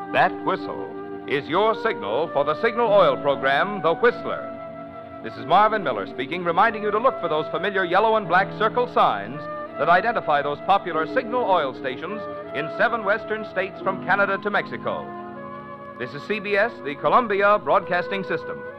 That whistle is your signal for the Signal Oil program, The Whistler. This is Marvin Miller speaking, reminding you to look for those familiar yellow and black circle signs that identify those popular Signal Oil stations in 7 western states from Canada to Mexico. This is CBS, the Columbia Broadcasting System.